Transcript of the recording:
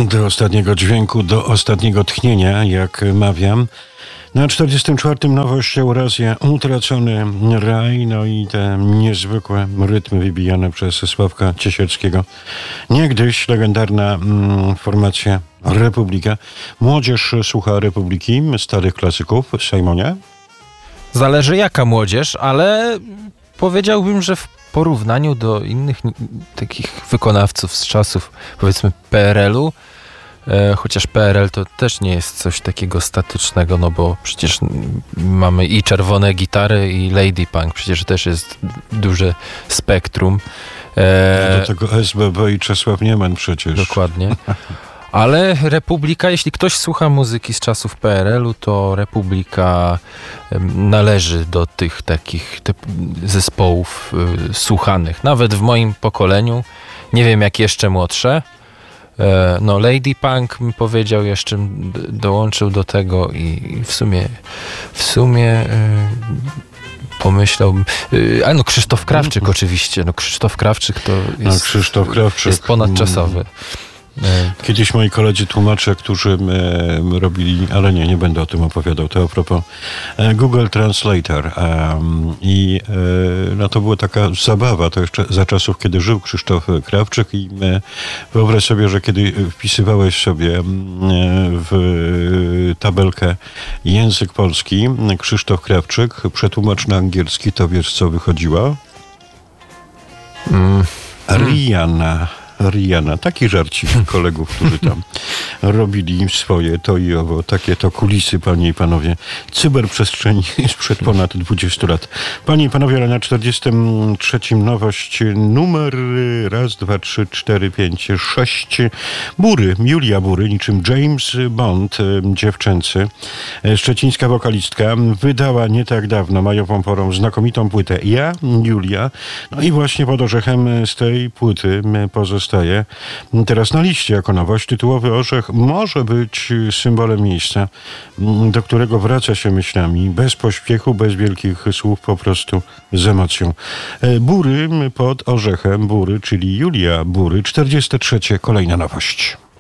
Do ostatniego dźwięku, do ostatniego tchnienia, jak mawiam. Na 44. nowość Eurazja, utracony raj, no i te niezwykłe rytmy wybijane przez Sławka Ciesielskiego. Niegdyś legendarna formacja Republika. Młodzież słucha Republiki, starych klasyków. Sejmonie? Zależy jaka młodzież, ale powiedziałbym, że w porównaniu do innych takich wykonawców z czasów, powiedzmy, PRL-u, chociaż PRL to też nie jest coś takiego statycznego, no bo przecież mamy i czerwone gitary, i Lady Punk, przecież też jest duże spektrum. Do tego SBB i Czesław Niemen przecież. Dokładnie. Ale Republika, jeśli ktoś słucha muzyki z czasów PRL-u, to Republika należy do tych takich zespołów słuchanych. Nawet w moim pokoleniu, nie wiem jak jeszcze młodsze, no Lady Punk bym powiedział, jeszcze dołączył do tego i w sumie pomyślałbym, no Krzysztof Krawczyk oczywiście, no Krzysztof Krawczyk to jest, Krzysztof Krawczyk jest ponadczasowy. Kiedyś moi koledzy tłumacze, którzy robili, ale nie będę o tym opowiadał, to a propos Google Translator i no to była taka zabawa, to jeszcze za czasów, kiedy żył Krzysztof Krawczyk i wyobraź sobie, że kiedy wpisywałeś sobie w tabelkę język polski, Krzysztof Krawczyk, przetłumacz na angielski, to wiesz co wychodziła? Rihanna, taki żarcik kolegów, którzy tam robili swoje to i owo, takie to kulisy, panie i panowie, cyberprzestrzeni sprzed ponad 20 lat. Panie i panowie, ale na 43. nowość numer 1, 2, 3, 4, 5, 6 Bury, Julia Bury, niczym James Bond dziewczęcy, szczecińska wokalistka, wydała nie tak dawno, majową porą, znakomitą płytę Ja, Julia, no i właśnie pod orzechem z tej płyty pozostaje teraz na liście jako nowość. Tytułowy orzech może być symbolem miejsca, do którego wraca się myślami, bez pośpiechu, bez wielkich słów, po prostu z emocją. Bury pod orzechem, Bury, czyli Julia Bury, 43. kolejna nowość.